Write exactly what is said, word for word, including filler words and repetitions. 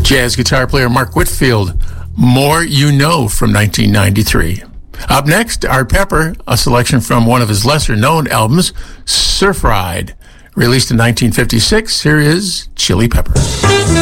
Jazz guitar player Mark Whitfield, More You Know from nineteen ninety-three. Up next, Art Pepper, a selection from one of his lesser-known albums, Surf Ride. Released in nineteen fifty-six, here is Chili Pepper.